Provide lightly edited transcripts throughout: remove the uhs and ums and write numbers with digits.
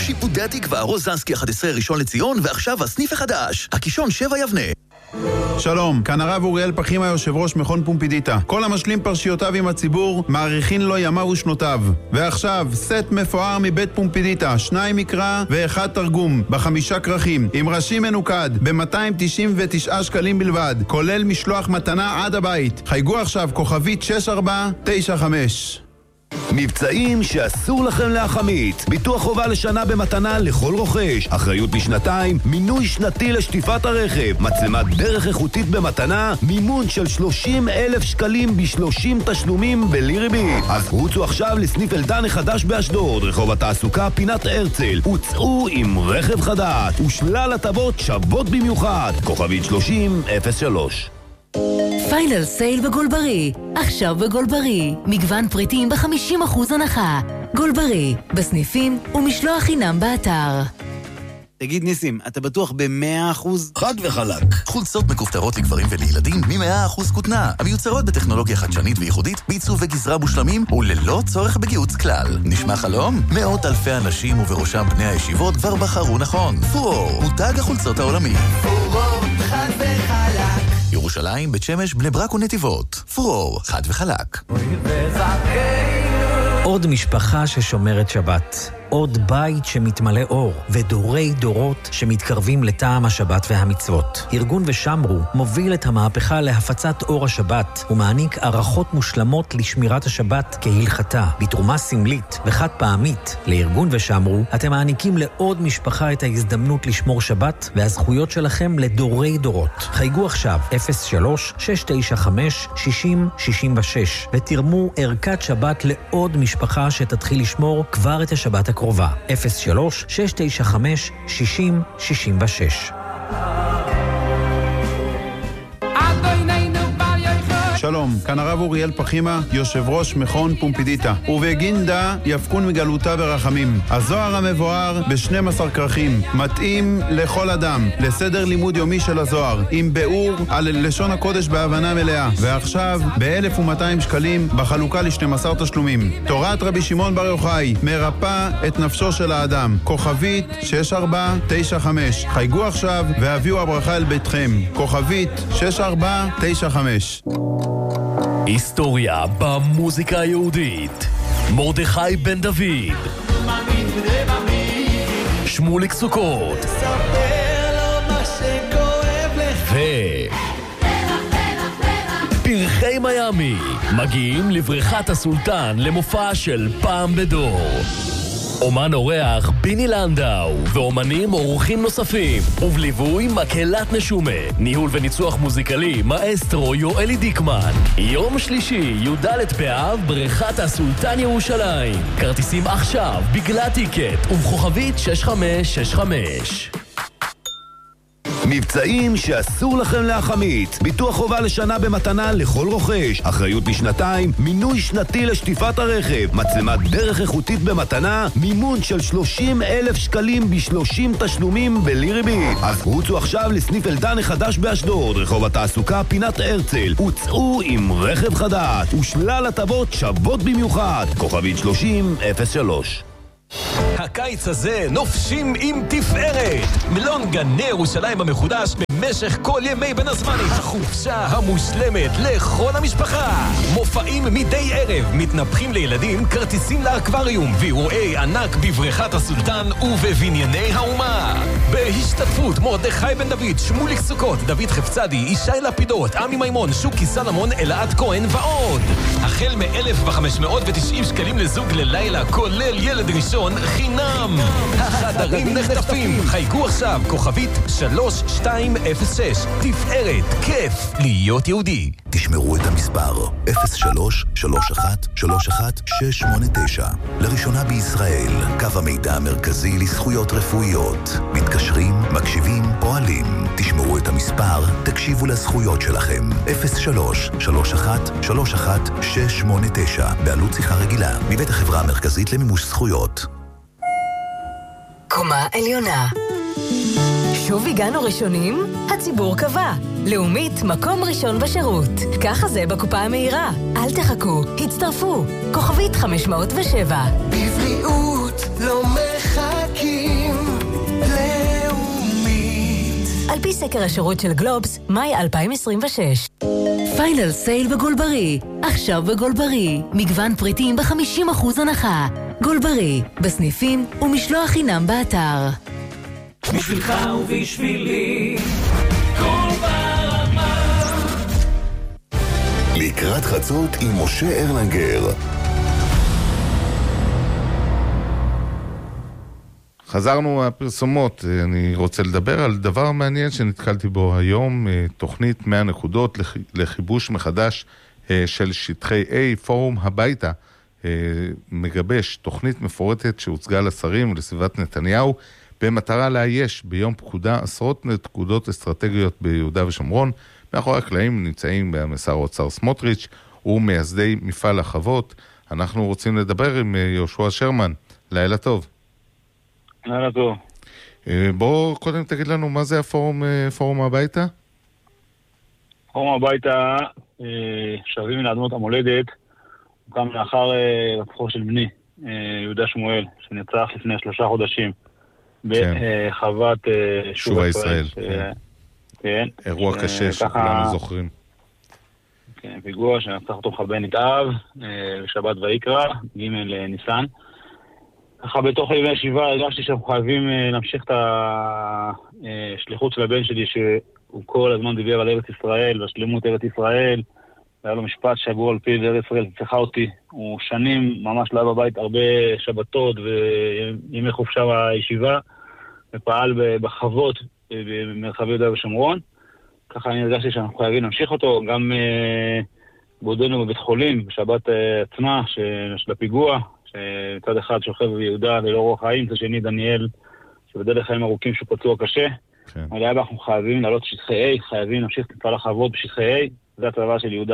שיפודי התקווה, רוזנסקי 11 ראשון לציון, ועכשיו הסניף החדש, הקישון 7 יבנה. שלום, כאן הרב אוריאל פחימה, יושב ראש מכון פומפידיטה. כל המשלים פרשיותיו עם הציבור, מעריכין לו ימיו ושנותיו. ועכשיו, סט מפואר מבית פומפידיטה, 2 מקרא ו1 תרגום, ב5 כרכים, עם ראשי מנוקד, ב299 שקלים בלבד, כולל משלוח מתנה עד הבית. חייגו עכשיו, כוכבית 6495. מבצעים שאסור לכם להחמיץ. ביטוח חובה לשנה במתנה לכל רוכש, אחריות לשנתיים, מינוי שנתי לשטיפת הרכב, מצלמת דרך איכותית במתנה, מימון של 30,000 שקלים ב30 תשלומים בלי ריבית. אז רוצו עכשיו לסניף אלדן החדש באשדוד, רחוב התעסוקה פינת הרצל, וצאו עם רכב חדש ושלל הטבות שוות במיוחד. כוכבית 3003. פיינל סייל בגולברי. עכשיו בגולברי. מגוון פריטים ב50% הנחה. גולברי. בסניפים ומשלוח חינם באתר. תגיד ניסים, אתה בטוח ב100%? חד וחלק. חולצות מכופתרות לגברים ולילדים מ100% כותנה, המיוצרות בטכנולוגיה חדשנית וייחודית, בעיצוב וגזרה מושלמים וללא צורך בגיוץ כלל. נשמע חלום? מאות אלפי אנשים ובראשם בני הישיבות כבר בחרו נכון. פורור, מותג החולצות העולמי. פורור, חד וחלק. ירושלים, בית שמש, בני ברק ונתיבות. פורור, חד וחלק. עוד משפחה ששומרת שבת. עוד בית שמתמלא אור, ודורי דורות שמתקרבים לטעם השבת והמצוות. ארגון ושמרו מוביל את המהפכה להפצת אור השבת, ומעניק ערכות מושלמות לשמירת השבת כהלכתה. בתרומה סמלית וחד פעמית לארגון ושמרו, אתם מעניקים לעוד משפחה את ההזדמנות לשמור שבת, והזכויות שלכם לדורי דורות. חייגו עכשיו 03-695-6066, ותרמו ערכת שבת לעוד משפחה שתתחיל לשמור כבר את השבת הקרובה. 03-695-6066. שלום, כאן הרב אוריאל פחימה, יושב ראש מכון פומפידיטה. ובגינדה יפקון מגלותה ברחמים. הזוהר המבואר ב12 כרכים, מתאים לכל אדם, לסדר לימוד יומי של הזוהר, עם ביאור על לשון הקודש בהבנה מלאה. ועכשיו ב1,200 שקלים בחלוקה ל12 תשלומים. תורת רבי שמעון בר יוחאי, מרפא את נפשו של האדם. כוכבית 6495. חייגו עכשיו והביאו הברכה אל ביתכם. כוכבית 6495. היסטוריה במוזיקה היהודית. מרדכי בן דוד, שמוליק סוכות פרחי מיאמי מגיעים לבריכת הסולטן למופע של פעם בדור. אומן אורח ביני לנדאו ואומנים אורחים נוספים, ובליווי מקהלת נשומה, ניהול וניצוח מוזיקלי מאסטרו יואלי דיקמן. יום שלישי י"ד באב, בריכת הסולטן ירושלים. כרטיסים עכשיו בגלל טיקט ובכוכבית 6565. מבצעים שאסור לכם להחמיץ. ביטוח חובה לשנה במתנה לכל רוכש, אחריות לשנתיים, מינוי שנתי לשטיפת הרכב, מצלמת דרך איכותית במתנה, מימון של 30,000 שקלים ב30 תשלומים בלי ריבית. אז רוצו עכשיו לסניף אלדן החדש באשדוד, רחוב התעסוקה פינת הרצל, וצאו עם רכב חדש ושלל הטבות שוות במיוחד. כוכבית 3003. הקיץ הזה נופשים עם תפארת. מלון גני ירושלים המחודש במשך כל ימי בין הזמנים. החופשה המושלמת לכל המשפחה. מופעים מדי ערב, מתנפחים לילדים, כרטיסים לאקווריום, ואירועי ענק בבריכת הסולטן ובבנייני האומה. בהשתתפות מרדכי בן דוד, שמוליק סוכות, דוד חפצדי, ישי לפידות, עמי מימון, שוקי סלמון, אלעד כהן ועוד. החל מ-1,590 שקלים לזוג ללילה, כולל ילד ראשון חינם. החדרים נחטפים. חייגו עכשיו, כוכבית 3206. תפארת, כיף להיות יהודי. תשמרו את המספר 03-3131-689. לראשונה בישראל, קו המידע המרכזי לזכויות רפואיות. מתקשרים, מקשיבים, פועלים. תשמרו את המספר, תקשיבו לזכויות שלכם. 03-3131-689. בעלות שיחה רגילה, מבית החברה המרכזית למימוש זכויות. קומה עליונה. שוב הגענו ראשונים? הציבור קבע. לאומית, מקום ראשון בשירות. ככה זה בקופה המהירה. אל תחכו, הצטרפו. כוכבית 507. בבריאות לא מחכים. סקר השירות של גלובס, מאי 2026. פיינל סייל בגולברי. עכשיו בגולברי. מגוון פריטים ב-50% הנחה. גולברי, בסניפים ומשלוח חינם באתר. בשבילך ובשבילי, כל ברמה. לקראת חצות עם משה ארלנגר. חזרנו מהפרסומות, אני רוצה לדבר על דבר מעניין שנתקלתי בו היום, תוכנית 100 נקודות לחיבוש מחדש של שטחי A, פורום הביתה, מגבש תוכנית מפורטת שהוצגה לשרים ולסביבת נתניהו, במטרה לאייש ביום פקודה עשרות נקודות אסטרטגיות ביהודה ושומרון. מאחורי הקלעים נמצאים במשר האוצר סמוטריץ' ומייסדי מפעל החוות. אנחנו רוצים לדבר עם יהושע שרמן. לילה טוב. לילה טוב. בוא קודם תגיד לנו מה זה פורום הביתה? פורום הביתה, שבים לאדמות המולדת, הוקם לאחר רצחו של בני, יהודה שמואל, שנרצח לפני 3 חודשים. בחוות שובה ישראל. כן. אירוע קשה שכולנו זוכרים. כן, פיגוע שנרצח אותו מחבל נתעב, בשבת ויקרא, ג' ניסן. ככה בתוך ימי הישיבה הרגשתי שאנחנו חייבים להמשיך את השליחות של הבן שלי, שהוא כל הזמן דיבר על ארץ ישראל, והשלמות ארץ ישראל. היה לו משפט שגור על פי ארץ ישראל, צריכה אותי. הוא שנים ממש לא היה בבית, הרבה שבתות וימי חופשה בישיבה, ופעל בחוות במרחבי יהודה ושומרון. ככה אני הרגשתי שאנחנו חייבים להמשיך אותו, גם בעודנו בבית חולים, בשבת עצמה של הפיגוע, שמצד אחד שוכב ביהודה ללא רוח חיים, מצד שני דניאל, שבדרך חיים ארוכים שהוא פצוע קשה. אבל היה אנחנו חייבים לעלות שטחי A, חייבים להמשיך את מפעל החוות בשטחי A, זה הצבא של יהודה.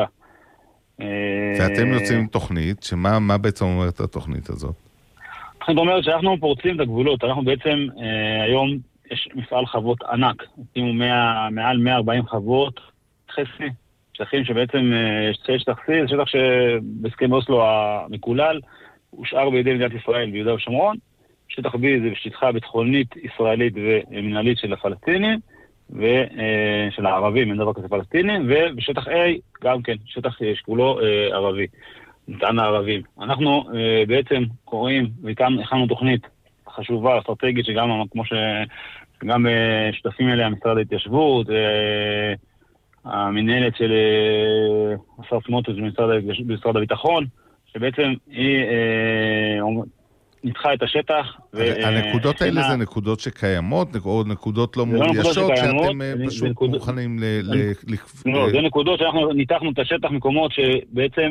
ואתם יוצאים עם תוכנית, שמה בעצם אומרת התוכנית הזאת? התוכנית אומרת שאנחנו פורצים את הגבולות, אנחנו בעצם היום יש מפעל חוות ענק, עשינו מעל 140 חוות, חסי, שטחים שבעצם שטח C, זה שטח שבהסכם אוסלו המקולל, הושאר בידי מדינת ישראל ביהודה ושומרון. שטח B זה בשטחה ביטחונית ישראלית ומנהלית של הפלסטינים, ושל הערבים, אין דבר כזה פלסטינים, ובשטח A גם כן, שטח שכולו ערבי, נטען הערבים. אנחנו בעצם קוראים, וכאן הכנו תוכנית חשובה, אסטרטגית, שגם כמו שגם שותפים אליה משרד ההתיישבות, המנהלת של השר סמוטריץ' במשרד הביטחון, שבעצם היא ניתחה את השטח. הנקודות האלה זה נקודות שקיימות, או נקודות לא מאוישות, שאתם פשוט מוכנים לא, זה נקודות שאנחנו ניתחנו את השטח מקומות שבעצם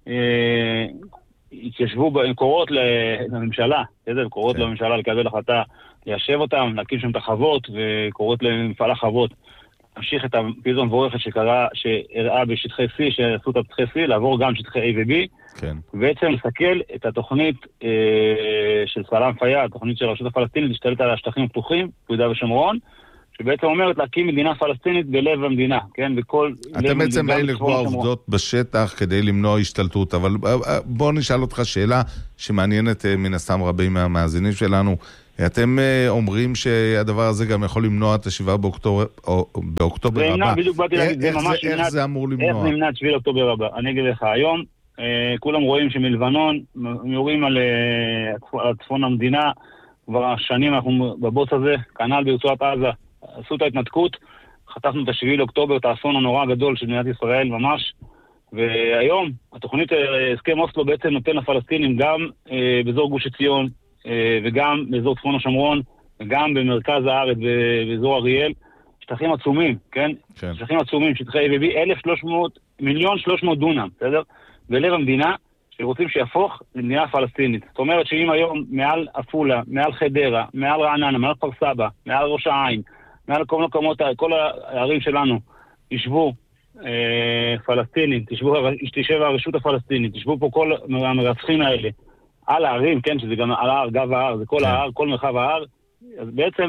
התיישבו קורות לממשלה, קורות לממשלה לקבל החלטה ליישב אותם, להקים שם את החוות, וקורות למפעל החוות. להמשיך את הפעילות המבורכת שהראה בשטחי C, שעשו את שטחי C, לעבור גם שטחי A ו-B, כן. ובעצם לסכל את התוכנית של סלאם פיאד, התוכנית של הרשות הפלסטינית, להשתלט על השטחים הפתוחים, ביהודה ושומרון, שבעצם אומרת להקים מדינה פלסטינית בלב המדינה, כן? בכל אתם בעצם באים לקבוע עובדות בשטח כדי למנוע השתלטות, אבל בוא נשאל אותך שאלה שמעניינת מן הסתם רבים מהמאזינים שלנו. אתם אומרים שהדבר הזה גם יכול למנוע את 7 באוקטובר הבא. איך זה אמור למנוע? איך נמנע את 7 באוקטובר הבא? אני אגיד לך, היום כולם רואים שמלבנון יורים על צפון המדינה, כבר שנים אנחנו בבוץ הזה, כנ"ל ברצועת עזה, עשו את ההתנתקות, חטפנו את 7 לאוקטובר, את האסון הנורא הגדול של מדינת ישראל ממש, והיום התוכנית הסכם אוסלו בעצם נותן לפלסטינים גם באזור גוש עציון, וגם באזור צפון השומרון, וגם במרכז הארץ, באזור אריאל, שטחים עצומים, כן? שטחים עצומים, שטחי A&B, 1,300,000 דונם, בסדר? בלב המדינה, שרוצים שיהפוך למדינה פלסטינית. זאת אומרת שאם היום מעל אפולה, מעל חדרה, מעל רעננה, מעל כפר סבא, מעל ראש העין, מעל כל מקומות, כל הערים שלנו, ישבו פלסטינים, תשב הרשות הפלסטינית, תשבו פה כל המרצחים האלה, על הערים, כן, שזה גם על ההר, גב ההר, זה כל ההר, כל מרחב ההר, אז בעצם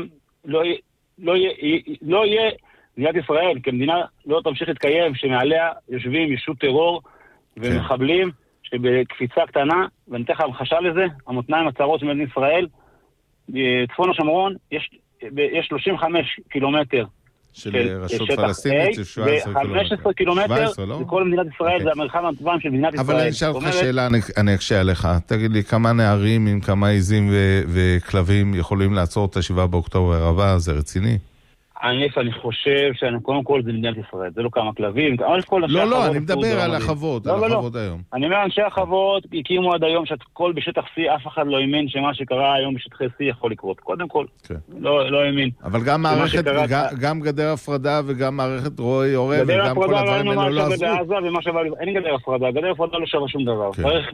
לא יהיה מדינת ישראל, כמדינה לא תמשיך להתקיים, שמעליה יושבים ישות טרור ומחבלים, שבקפיצה קטנה, ואני אתן לך המחשה לזה, המותניים הצהרות של מדינת ישראל, צפון השומרון, יש 35 קילומטר של רשות פלסטינית, של 17 קילומטר. 15 קילומטר, זה כל מדינת ישראל, זה המרחב המטבעם של מדינת ישראל. אבל אני אשאל אותך שאלה, אני אקשה עליך. תגיד לי, כמה נערים עם כמה עיזים וכלבים יכולים לעצור את 7 באוקטובר הבא? זה רציני? אני חושב קודם כל זה מדינת ישראל, זה לא כמה כלבים. לא, אני מדבר על החוות, על החוות היום. אני אומר, אנשי החוות הקימו עד היום שהכל בשטח C, אף אחד לא האמין שמה שקרה היום בשטחי C יכול לקרות. קודם כל, לא האמין. אבל גם מערכת, גם גדר הפרדה וגם מערכת רועי עורב, וגם כל הדברים האלה לא עזרו. אין גדר הפרדה, גדר הפרדה לא שווה שום דבר. צריך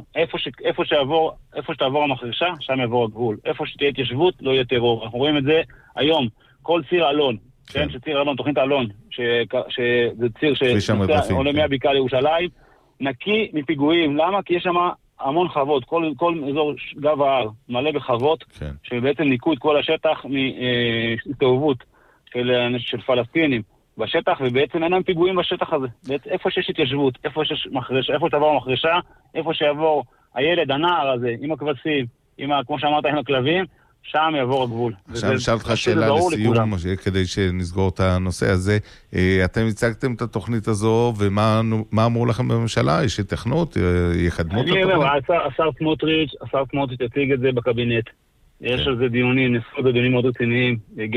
איפה שתעבור המחרשה, שם יעבור הגבול. איפה שתהיה התיישבות, לא יהיה טרור. אנחנו רואים את זה היום. כל ציר אלון, כן, שציר אלון, תוכנית אלון, שזה ציר שעולה מהבקעה לירושלים, נקי מפיגועים. למה? כי יש שם המון חוות, כל אזור גב ההר מלא בחוות, שבעצם ניקו את כל השטח מהתאהבות של פלסטינים בשטח, ובעצם אין להם פיגועים בשטח הזה. איפה שיש התיישבות, איפה שתעבור המחרשה, איפה שיעבור הילד, הנער הזה, עם הכבשים, כמו שאמרת, עם הכלבים, שם יעבור הגבול. עכשיו נשאל אותך שאלה לסיום, כדי שנסגור את הנושא הזה. אתם הצגתם את התוכנית הזו, ומה אמרו לכם בממשלה? יש התכנות? יקדמו את התוכנית? אני אומר, השר סמוטריץ' יציג את זה בקבינט. יש על זה דיונים, נעשו דיונים מאוד רציניים,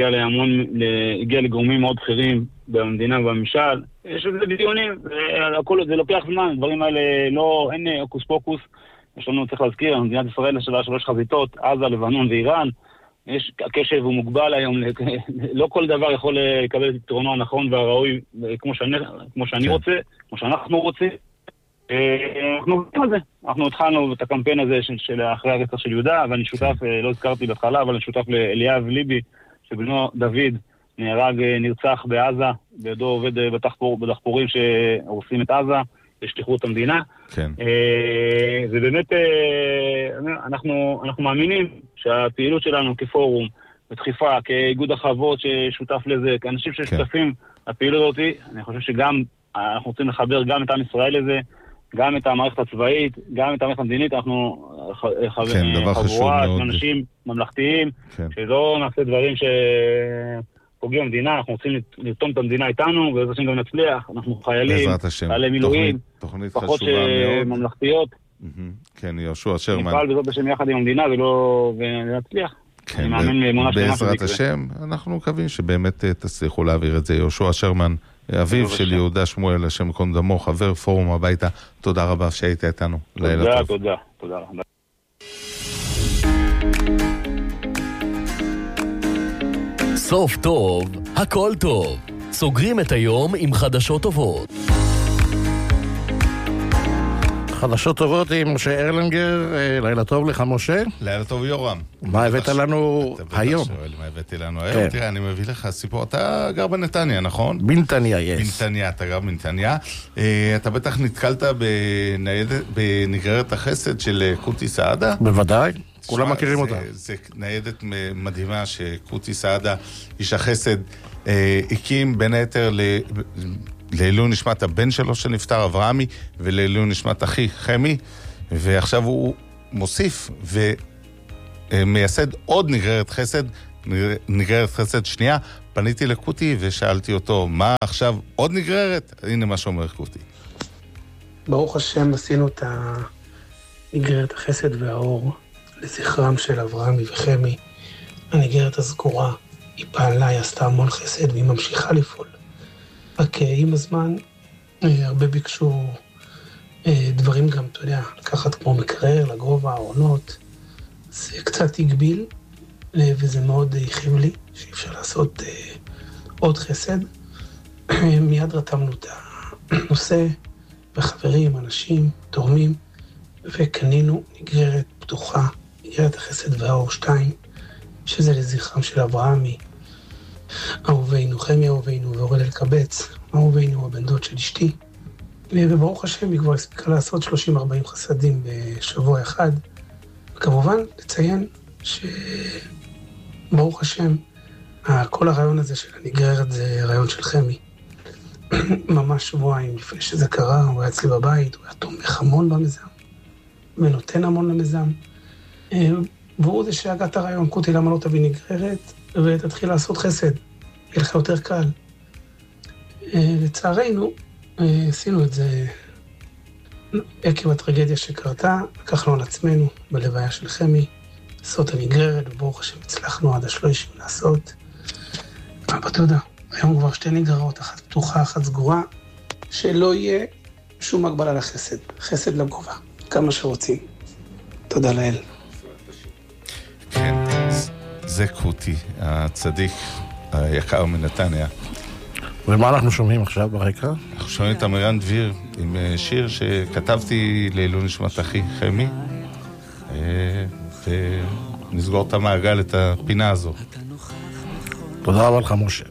הגיע לגורמים מאוד בכירים במדינה ובממשל. יש על זה דיונים, זה לוקח זמן, דברים האלה אין אוקוס פוקוס. יש לנו, צריך להזכיר, מדינת ישראל יש לה 3 חזיתות, עזה, לבנון ואיראן. הקשב הוא מוגבל היום, לא כל דבר יכול לקבל את פתרונו הנכון והראוי כמו שאני רוצה, כמו שאנחנו רוצים. אנחנו עובדים על זה. אנחנו התחלנו את הקמפיין הזה של אחרי הרצח של יהודה, ואני שותף, לא הזכרתי בהתחלה, אבל אני שותף לאליאב ליבי, שבנו דוד נרצח בעזה, בידו עובד בדחפורים שהורסים את עזה. לשליחות המדינה. כן. ובאמת אנחנו מאמינים שהפעילות שלנו כפורום, בדחיפה, כאיגוד החוות ששותף לזה, כאנשים ששותפים לפעילות הזאת, אני חושב שגם אנחנו רוצים לחבר גם את עם ישראל לזה, גם את המערכת הצבאית, גם את המערכת המדינית, אנחנו חבורה של אנשים ממלכתיים, שלא נעשה דברים פוגעים המדינה, אנחנו רוצים לרתום את המדינה איתנו, ובעזרת השם גם נצליח, אנחנו חיילים, חיילי מילואים, פחות ממלכתיות. כן, יהושע שרמן. נפעל בעזרת השם יחד עם המדינה ונצליח. כן, בעזרת השם, אנחנו מקווים שבאמת תצליחו להעביר את זה. יהושע שרמן, אביו של יהודה שמואל, השם קום דמו, חבר פורום הביתה, תודה רבה שהיית איתנו. תודה רבה. סוף טוב, הכל טוב. סוגרים את היום עם חדשות טובות. חדשות טובות עם משה ארלינגר, לילה טוב לך משה. לילה טוב יורם. מה הבאת לנו היום? מה הבאתי לנו היום? תראה, אני מביא לך סיפור, אתה גר בנתניה, נכון? בנתניה, יש. בנתניה, אתה גר בנתניה. אתה בטח נתקלת בנגררת החסד של קוטי סעדה? בוודאי. כולם מכירים אותה. זה ניידת מדהימה שקוטי סעדה, איש החסד, הקים בין היתר לעילוי נשמת הבן שלו שנפטר, אברהמי, ולעילוי נשמת אחי, חמי, ועכשיו הוא מוסיף ומייסד עוד נגררת חסד, נגררת חסד שנייה. פניתי לקוטי ושאלתי אותו, מה עכשיו עוד נגררת? הנה מה שאומר קוטי. ברוך השם עשינו את הנגררת החסד והאור לזכרם של אברהמי וחמי. הנגררת הסגורה, היא פעלה, היא עשתה המון חסד והיא ממשיכה לפעול. רק עם הזמן הרבה ביקשו דברים גם, אתה יודע, לקחת כמו מקרר, לגובה, העונות. זה קצת הגביל וזה מאוד הכאיב לי שאי אפשר לעשות עוד חסד. מיד רתמנו את הנושא וחברים, אנשים, תורמים, וקנינו נגררת פתוחה, נגררת החסד והאור 2, שזה לזכרם של אברהמי, אהובינו, חמי אהובינו ואורל אלקבץ, אהובינו הבן דוד של אשתי, וברוך השם היא כבר הספיקה לעשות 30-40 חסדים בשבוע אחד, וכמובן לציין שברוך השם כל הרעיון הזה של הנגררת זה רעיון של חמי. ממש שבועיים לפני שזה קרה, הוא היה אצלי בבית, הוא היה תומך המון במיזם, ונותן המון למיזם, והוא זה שהגע את הרעיון, קוטי למה לא תביא נגררת, ותתחיל לעשות חסד, יהיה לך יותר קל. לצערנו, עשינו את זה עקב הטרגדיה שקרתה, לקחנו על עצמנו בלוויה של חמי, לעשות הנגררת, וברוך השם הצלחנו עד השלושים לעשות. אבא תודה, היום כבר 2 נגררות, אחת פתוחה, אחת סגורה, שלא יהיה שום הגבלה לחסד, חסד לגובה, כמה שרוצים. תודה לאל. כן, זה קוטי, הצדיק היקר מנתניה. ומה אנחנו שומעים עכשיו ברקע? אנחנו שומעים את אמירן דביר עם שיר שכתבתי לעילוי נשמת אחי חמי, ונסגור את המעגל, את הפינה הזו. תודה רבה לך, משה.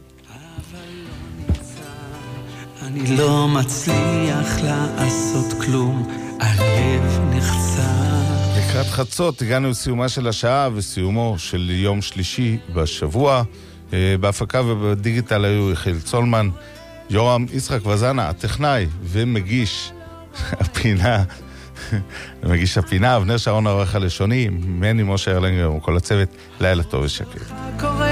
אני לא מצליח לעשות כלום, הלב נחצה. לקראת חצות הגענו לסיומה של השעה וסיומו של יום שלישי בשבוע. בהפקה ובדיגיטל היו יחיל צולמן, יורם יצחק וזנה, הטכנאי ומגיש הפינה, מגיש הפינה, אבנר שרון העורך הלשוני, מני משה ארלנגר וכל הצוות, לילה טוב ושקט.